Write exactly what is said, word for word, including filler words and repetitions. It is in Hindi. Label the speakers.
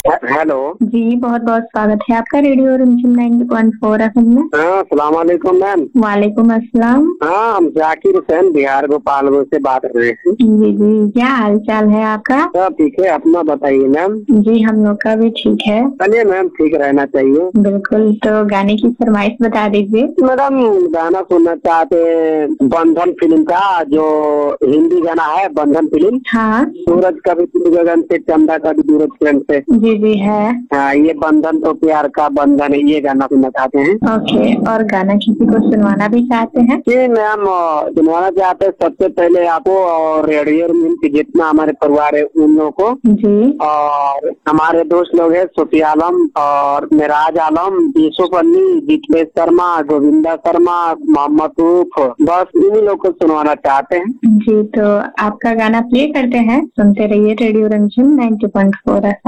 Speaker 1: हेलो।
Speaker 2: जी, बहुत बहुत स्वागत है आपका रेडियो रिमझिम नाइंटी पॉइंट फोर एफएम में।
Speaker 1: हाँ, अस्सलाम वालेकुम मैम।
Speaker 2: वालेकुम अस्सलाम।
Speaker 1: हाँ, हम जाकिर हुसैन बिहार गोपालगंज से बात कर रहे हैं।
Speaker 2: जी जी, क्या हाल चाल है आपका?
Speaker 1: सब ठीक है, अपना बताइए मैम।
Speaker 2: जी, हम लोग का भी ठीक है।
Speaker 1: चलिए मैम, ठीक रहना चाहिए।
Speaker 2: बिल्कुल, तो गाने की फरमाइश बता दीजिए।
Speaker 1: मैडम, गाना सुनना चाहते हैं बंधन फिल्म का, जो हिंदी गाना है बंधन फिल्म।
Speaker 2: हाँ।
Speaker 1: सूरज का भी तू गगन से, चंदा का भी सूरज किरण से।
Speaker 2: जी जी है।
Speaker 1: हाँ, ये बंधन तो प्यार का बंधन है, ये गाना सुनना चाहते हैं।
Speaker 2: ओके, और गाना किसी को सुनवाना भी चाहते हैं?
Speaker 1: जी मैम, सुनवाना चाहते हैं सबसे पहले आपको और रेडियो रिमझिम के जितना हमारे परिवार है उन लोगों को।
Speaker 2: जी।
Speaker 1: और हमारे दोस्त लोग हैं सूफी आलम और मिराज आलम, यूसुफ अली, जितेश शर्मा, गोविंदा शर्मा, मोहम्मद रूफ, बस इन्हीं लोग को सुनवाना चाहते हैं।
Speaker 2: जी, तो आपका गाना प्ले करते हैं, सुनते रहिए रेडियो रिमझिम नाइंटी पॉइंट फोर एफएम।